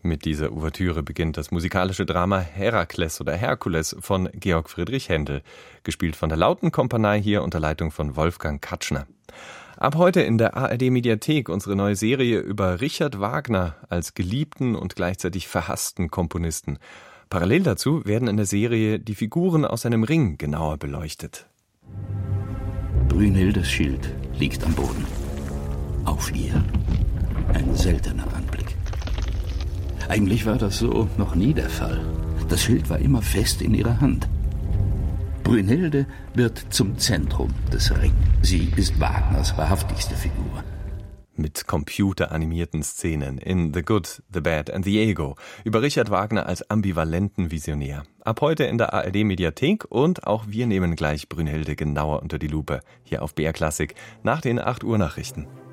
Mit dieser Ouvertüre beginnt das musikalische Drama Herakles oder Herkules von Georg Friedrich Händel, gespielt von der Lautenkompanie hier unter Leitung von Wolfgang Katschner. Ab heute in der ARD-Mediathek unsere neue Serie über Richard Wagner als geliebten und gleichzeitig verhassten Komponisten. Parallel dazu werden in der Serie die Figuren aus seinem Ring genauer beleuchtet. Brünnhildes Schild liegt am Boden. Auf ihr ein seltener Anblick. Eigentlich war das so noch nie der Fall. Das Schild war immer fest in ihrer Hand. Brünnhilde wird zum Zentrum des Ring. Sie ist Wagners wahrhaftigste Figur. Mit computeranimierten Szenen in The Good, The Bad and The Ego über Richard Wagner als ambivalenten Visionär. Ab heute in der ARD-Mediathek und auch wir nehmen gleich Brünnhilde genauer unter die Lupe hier auf BR Klassik nach den 8 Uhr Nachrichten.